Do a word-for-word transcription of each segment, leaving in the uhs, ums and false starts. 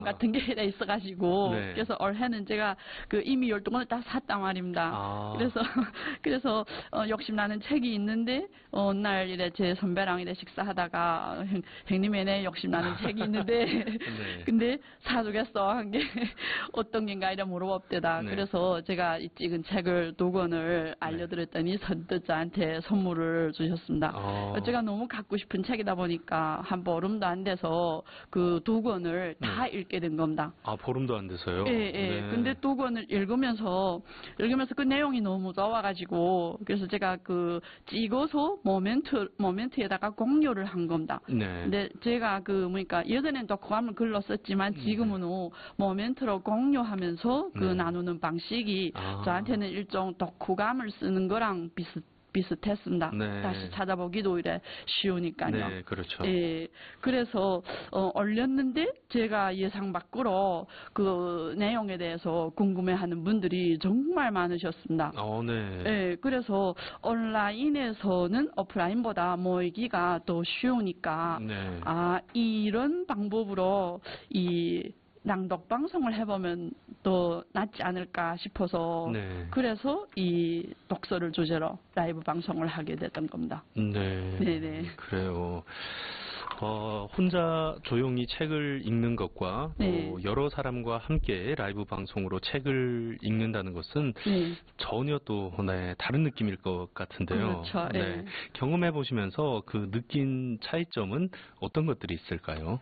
같은 게 있어가지고 네. 그래서 올해는 제가 그 이미 열두 권을 다 샀단 말입니다. 아. 그래서 그래서 어, 욕심나는 책이 있는데 어, 어느 날 이래 제 선배랑 이래 식사하다가 형, 형님에게 욕심나는 책이 있는데 네. 근데 사주겠어 한 게 어떤 게인가 이래 물어봅대다. 네. 그래서 제가 이 찍은 책을 두 권을 알려드렸더니 선뜻 저한테 선물을 주셨습니다. 어. 제가 너무 갖고 싶은 책이다 보니까 한 보름도 안 돼서 그 두 권을 다 네. 읽게 된 겁니다. 아, 보름도 안 돼서요? 예, 예. 네. 근데 두 권을 읽으면서, 읽으면서 그 내용이 너무 좋아가지고, 그래서 제가 그 찍어서 모멘트, 모멘트에다가 공유를 한 겁니다. 네. 근데 제가 그, 뭐니까, 예전엔 독후감을 글로 썼지만 지금은 모멘트로 공유하면서 그 네. 나누는 방식이 아. 저한테는 일종 독후감을 쓰는 거랑 비슷, 비슷했습니다. 네. 다시 찾아보기도 이래 쉬우니까요. 네, 그렇죠. 예, 그래서 어, 올렸는데 제가 예상 밖으로 그 내용에 대해서 궁금해하는 분들이 정말 많으셨습니다. 어, 네. 예, 그래서 온라인에서는 오프라인보다 모이기가 더 쉬우니까 네. 아 이런 방법으로 이 낭독 방송을 해보면 더 낫지 않을까 싶어서 네. 그래서 이 독서를 주제로 라이브 방송을 하게 됐던 겁니다. 네. 네네. 그래요. 어, 혼자 조용히 책을 읽는 것과 네. 또 여러 사람과 함께 라이브 방송으로 책을 읽는다는 것은 네. 전혀 또 네, 다른 느낌일 것 같은데요. 그렇죠. 네. 네. 경험해 보시면서 그 느낀 차이점은 어떤 것들이 있을까요?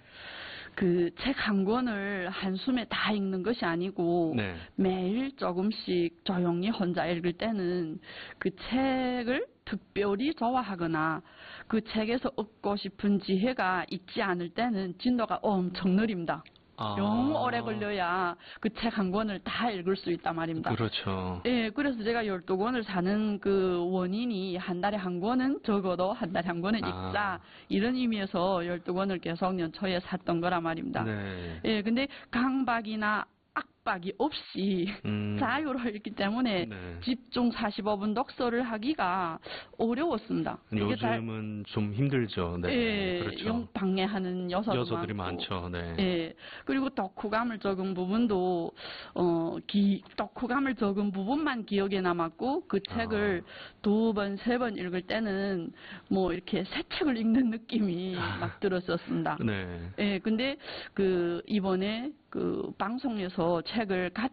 그 책 한 권을 한숨에 다 읽는 것이 아니고 네. 매일 조금씩 조용히 혼자 읽을 때는 그 책을 특별히 좋아하거나 그 책에서 얻고 싶은 지혜가 있지 않을 때는 진도가 엄청 느립니다. 아. 너무 오래 걸려야 그 책 한 권을 다 읽을 수 있단 말입니다. 그렇죠. 예, 그래서 제가 열두 권을 사는 그 원인이 한 달에 한 권은 적어도 한 달에 한 권은 아. 읽자. 이런 의미에서 열두 권을 계속 연초에 샀던 거란 말입니다. 네. 예, 근데 강박이나 압박이 없이 음. 자유로 읽기 때문에 네. 집중 사십오 분 독서를 하기가 어려웠습니다. 이게 다- 요즘은 좀 힘들죠. 네. 예, 그렇죠. 용 방해하는 요소도 요소들이 많고. 많죠. 네. 예, 그리고 독후감을 적은 부분도 어, 기, 독후감을 적은 부분만 기억에 남았고 그 책을 아. 두 번, 세 번 읽을 때는 뭐 이렇게 새 책을 읽는 느낌이 막 들었었습니다. 네. 예, 근데 그 이번에 그 방송에서 책을 같이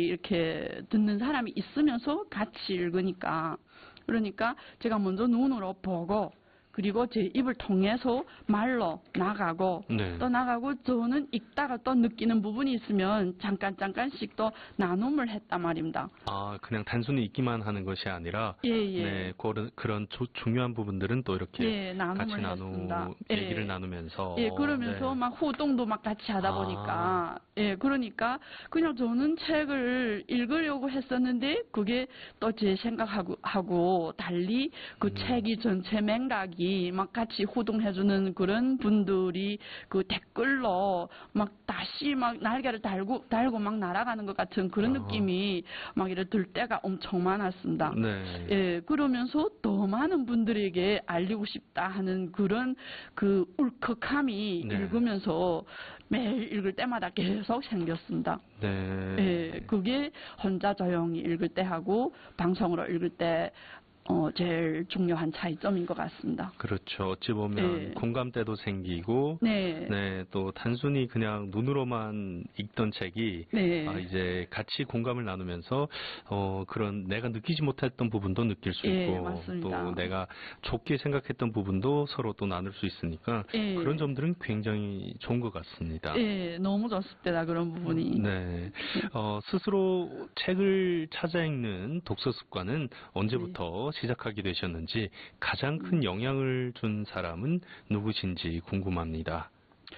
이렇게 듣는 사람이 있으면서 같이 읽으니까 그러니까 제가 먼저 눈으로 보고 그리고 제 입을 통해서 말로 나가고 네. 또 나가고 저는 읽다가 또 느끼는 부분이 있으면 잠깐 잠깐씩 또 나눔을 했단 말입니다. 아, 그냥 단순히 읽기만 하는 것이 아니라 예, 예. 네, 그런 그런 조- 중요한 부분들은 또 이렇게 예, 나눔을 같이 나누 했습니다. 얘기를 예. 나누면서 예, 그러면서 네. 막互动도 막 같이 하다 아. 보니까, 예, 그러니까 그냥 저는 책을 읽으려고 했었는데 그게 또 제 생각하고 하고 달리 그 음. 책이 전체 맥락이 막 같이互动해주는 그런 분들이 그 댓글로 막 다시 막 날개를 달고 달고 막 날아가는 것 같은 그런 아. 느낌이 막 이래 들 때가 엄청 많았습니다. 네. 예, 그러면서 더 많은 분들에게 알리고 싶다 하는 그런 그 울컥함이 네. 읽으면서 매일 읽을 때마다 계속 생겼습니다. 네. 예, 그게 혼자 조용히 읽을 때 하고 방송으로 읽을 때 어, 제일 중요한 차이점인 것 같습니다. 그렇죠. 어찌 보면 네. 공감대도 생기고 네. 네, 또 단순히 그냥 눈으로만 읽던 책이 네. 아, 이제 같이 공감을 나누면서 어, 그런 내가 느끼지 못했던 부분도 느낄 수 예, 있고 맞습니다. 또 내가 좋게 생각했던 부분도 서로 또 나눌 수 있으니까 예. 그런 점들은 굉장히 좋은 것 같습니다. 예, 너무 좋습니다. 그런 부분이. 네, 어, 스스로 책을 찾아 읽는 독서 습관은 언제부터 시작하게 되셨는지 가장 큰 영향을 준 사람은 누구신지 궁금합니다.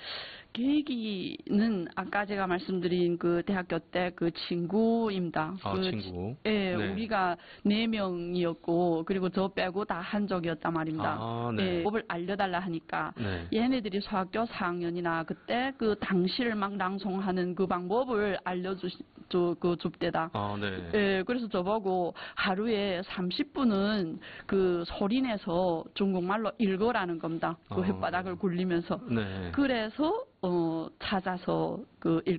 계기는 아까 제가 말씀드린 그 대학교 때 그 친구입니다. 아, 그 친구. 예, 네. 우리가 네 명이었고 그리고 저 빼고 다 한족이었단 말입니다. 아, 네. 예, 법을 알려달라 하니까 네. 얘네들이 소학교 사 학년이나 그때 그 당시를 막 낭송하는 그 방법을 알려주시 그 줍대다. 아, 네. 예, 그래서 저보고 하루에 삼십 분은 그 소리내서 중국말로 읽어라는 겁니다. 그 아. 혓바닥을 굴리면서. 네. 그래서 어 찾아서 그 읽,